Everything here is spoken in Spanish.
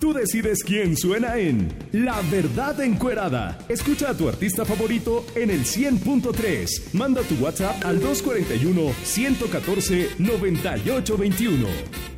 Tú decides quién suena en La Verdad Encuerada. Escucha a tu artista favorito en el 100.3. Manda tu WhatsApp al 241-114-9821.